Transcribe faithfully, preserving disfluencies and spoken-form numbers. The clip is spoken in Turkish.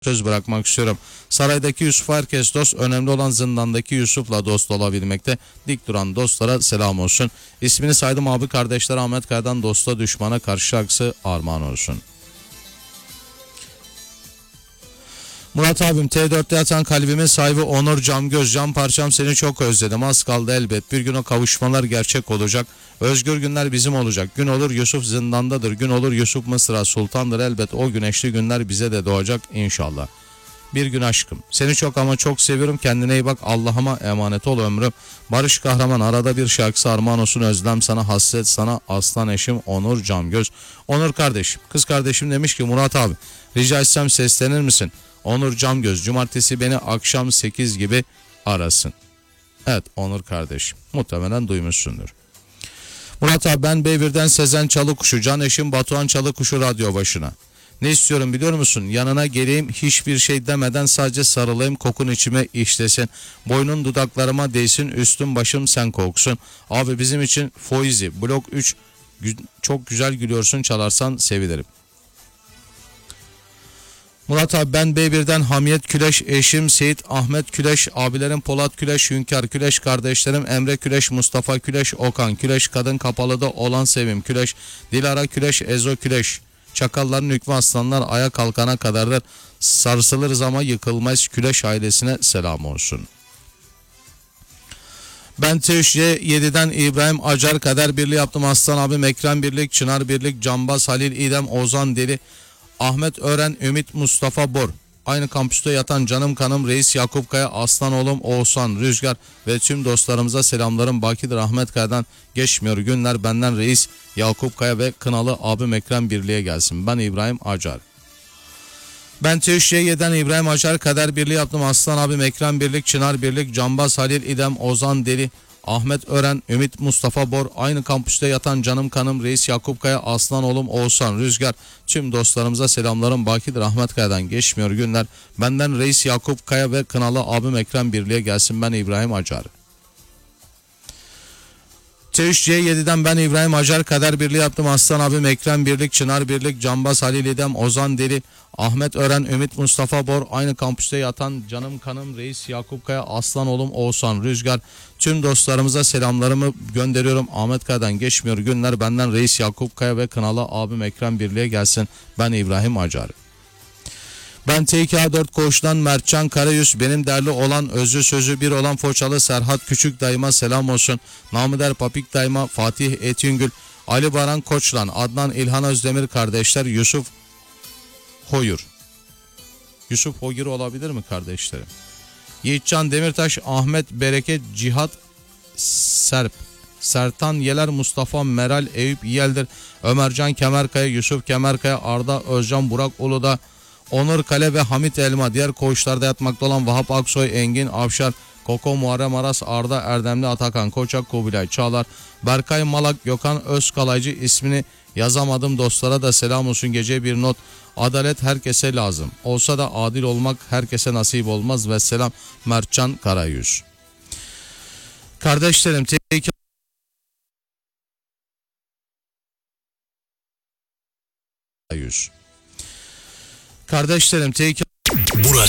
söz bırakmak istiyorum. Saraydaki Yusuf herkes dost, önemli olan zindandaki Yusuf'la dost olabilmekte. Dik duran dostlara selam olsun. İsmini saydım abi kardeşler Ahmet Kaya'dan dosta düşmana karşı şarkısı armağan olsun. Murat abim T dörtte yatan kalbimin sahibi Onur Camgöz, can parçam seni çok özledim, az kaldı elbet, bir gün o kavuşmalar gerçek olacak, özgür günler bizim olacak, gün olur Yusuf zindandadır, gün olur Yusuf Mısır'a sultandır, elbet o güneşli günler bize de doğacak inşallah. Bir gün aşkım seni çok ama çok seviyorum, kendine iyi bak, Allah'ıma emanet ol ömrüm. Barış Kahraman arada bir şarkısı armağan olsun, özlem sana, hasret sana, aslan eşim Onur Camgöz. Onur kardeşim, kız kardeşim demiş ki Murat abi rica etsem seslenir misin? Onur Camgöz cumartesi beni akşam sekiz gibi arasın. Evet Onur kardeşim muhtemelen duymuşsundur. Murat abi ben Beybir'den Sezen Çalıkuşu, can eşim Batuhan Çalıkuşu radyo başına. Ne istiyorum biliyor musun? Yanına geleyim hiçbir şey demeden sadece sarılayım, kokun içime işlesin. Boynun dudaklarıma değsin, üstüm başım sen koksun. Abi bizim için Foizi blok üç çok güzel gülüyorsun, çalarsan sevinirim. Murat abi ben Beybir'den Hamiyet Küleş, eşim Seyit Ahmet Küleş, abilerim Polat Küleş, Hünkar Küleş, kardeşlerim Emre Küleş, Mustafa Küleş, Okan Küleş, kadın kapalıda olan Sevim Küleş, Dilara Küleş, Ezo Küleş. Çakalların hükmü aslanlar aya kalkana kadardır. Sarsılırız ama yıkılmaz Küleş ailesine selam olsun. Ben T üç C yedi'den İbrahim Acar, Kader Birliği yaptım, Aslan abim Ekrem Birlik, Çınar Birlik, Cambaz Halil İdem, Ozan Deli, Ahmet Ören, Ümit Mustafa Bor. Aynı kampüste yatan canım kanım Reis Yakup Kaya, aslan oğlum Oğuzhan Rüzgar ve tüm dostlarımıza selamlarım. Bakidir Ahmet Kaya'dan geçmiyor günler, benden Reis Yakup Kaya ve Kınalı abim Ekrem Birliğe gelsin. Ben İbrahim Acar. Ben T üç C yedi'den İbrahim Acar, Kader Birliği yaptım, Aslan abim Ekrem Birlik, Çınar Birlik, Cambaz Halil İdem, Ozan Deli, Ahmet Ören, Ümit Mustafa Bor, aynı kampüste yatan canım kanım Reis Yakup Kaya, aslan oğlum Oğuzhan Rüzgar, tüm dostlarımıza selamlarım. Bakidir Ahmet Kaya'dan geçmiyor günler, benden Reis Yakup Kaya ve Kınalı abim Ekrem Birliğe gelsin. Ben İbrahim Acar. T üç C yedi'den ben İbrahim Acar, Kader Birliği yaptım, Aslan abim Ekrem Birlik, Çınar Birlik, Cambaz Halil İdem, Ozan Deli, Ahmet Ören, Ümit Mustafa Bor, aynı kampüste yatan canım kanım Reis Yakup Kaya, aslan oğlum Oğuzhan Rüzgar, tüm dostlarımıza selamlarımı gönderiyorum. Ahmet Kaya'dan geçmiyor günler, benden Reis Yakup Kaya ve Kınalı abim Ekrem Birliğe gelsin. Ben İbrahim Acar. Ben T iki A dört Koğuş'tan Mertcan Karayüz, benim derli olan özü sözü bir olan Foçalı Serhat Küçük dayıma selam olsun. Namıder Papik dayıma, Fatih Etyüngül, Ali Baran Koçlan, Adnan İlhan Özdemir kardeşler, Yusuf Hoyur. Yusuf Hoyur olabilir mi kardeşlerim? Yiğitcan Demirtaş, Ahmet Bereket, Cihat Serp, Sertan Yeler, Mustafa Meral, Eyüp Yeldir, Ömercan Kemerkaya, Yusuf Kemerkaya, Arda Özcan, Burak Uludağ, Onur Kale ve Hamit Elma, diğer koğuşlarda yatmakta olan Vahap Aksoy, Engin Avşar, Koko Muharrem Aras, Arda Erdemli, Atakan Koçak, Kubilay Çağlar, Berkay Malak, Gökhan Özkalaycı, ismini yazamadım dostlara da selam olsun. Gece bir not, adalet herkese lazım, olsa da adil olmak herkese nasip olmaz ve selam. Mertcan Karayüz. Kardeşlerim tehlike Kardeşlerim tehlike Murat